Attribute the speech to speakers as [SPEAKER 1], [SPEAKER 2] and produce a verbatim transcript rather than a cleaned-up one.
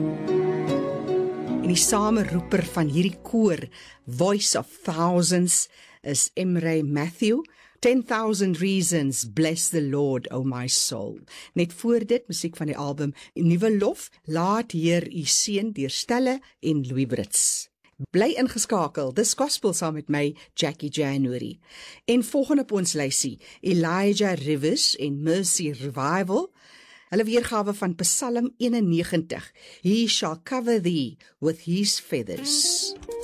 [SPEAKER 1] En die sameroeper van hierdie koor, Voice of Thousands, is Emre Matthew. ten thousand Reasons, Bless the Lord, O my soul. Net voor dit, musiek van die album Nuwe Lof, Laat Heer U seën deur Stelle en Louis Brits. Bly ingeskakel, dis gospel saam met my, Jackie January. En volgende op ons lysie, Elijah Rivers en Mercy Revival, hulle weergawe van Psalm eenennegentig, He shall cover thee with his feathers.